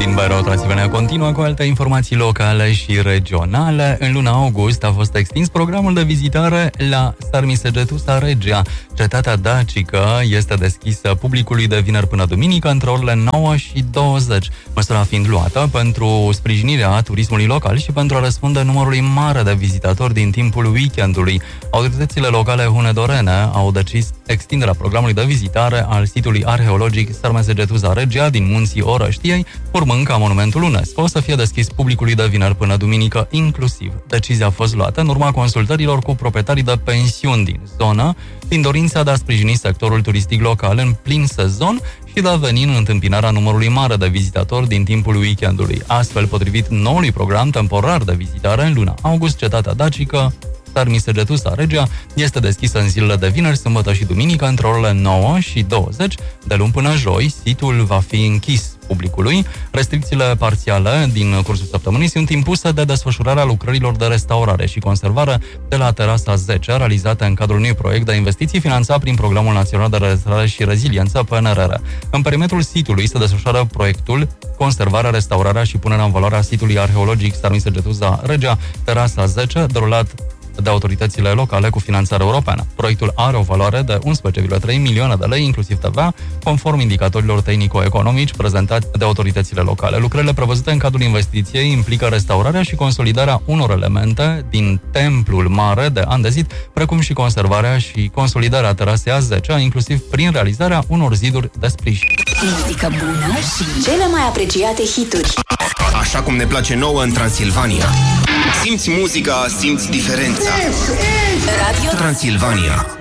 Din Bairro Transilvania continuă cu alte informații locale și regionale. În luna august a fost extins programul de vizitare la Sarmisegetusa Regia. Cetatea dacică este deschisă publicului de vineri până duminică între orele 9 și 20. Măsura fiind luată pentru sprijinirea turismului local și pentru a răspunde numărului mare de vizitatori din timpul weekendului. Autoritățile locale hunedorene au decis extinderea programului de vizitare al sitului arheologic Sarmisegetusa Regia din munții Orăștiei, urmând ca monumentul UNESCO să fie deschis publicului de vineri până duminică inclusiv. Decizia a fost luată în urma consultărilor cu proprietarii de pensiuni din zonă, din dorința de a sprijini sectorul turistic local în plin sezon și de a veni în întâmpinarea numărului mare de vizitatori din timpul weekendului. Astfel, potrivit noului program temporar de vizitare în luna august, cetatea dacică Sarmisegetusa Regia este deschisă în zilele de vineri, sâmbătă și duminică între orele 9 și 20. De luni până joi, situl va fi închis publicului. Restricțiile parțiale din cursul săptămânii sunt impuse de desfășurarea lucrărilor de restaurare și conservare de la Terasa 10, realizate în cadrul unui proiect de investiții finanțat prin Programul Național de Restaurare și Reziliență, PNRR. În perimetrul sitului se desfășoară proiectul conservarea, restaurarea și punerea în valoare a sitului arheologic Sarmisegetusa Regia, Terasa 10, derulat de autoritățile locale cu finanțare europeană. Proiectul are o valoare de 11,3 milioane de lei, inclusiv TVA, conform indicatorilor tehnico-economici prezentați de autoritățile locale. Lucrările prevăzute în cadrul investiției implică restaurarea și consolidarea unor elemente din templul mare de andezit, precum și conservarea și consolidarea terasei A10, inclusiv prin realizarea unor ziduri de sprijin. Muzică bună și cele mai apreciate hituri. Așa cum ne place nouă în Transilvania. Simți muzica, simți diferența. Radio Transilvania.